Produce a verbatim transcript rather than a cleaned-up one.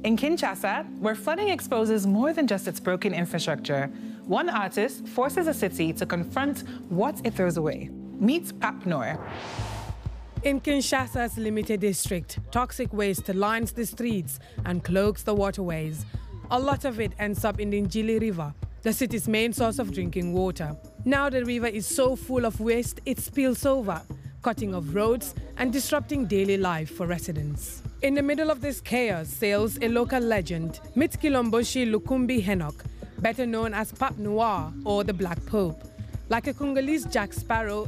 In Kinshasa, where flooding exposes more than just its broken infrastructure, one artist forces a city to confront what it throws away. Meet Pape Noor. In Kinshasa's limited district, toxic waste lines the streets and clogs the waterways. A lot of it ends up in the Njili River, the city's main source of drinking water. Now the river is so full of waste it spills over, cutting off roads and disrupting daily life for residents. In the middle of this chaos sails a local legend, Mitskilomboshi Lukumbi Henok, better known as Pape Noor or the Black Pope. Like a Congolese Jack Sparrow,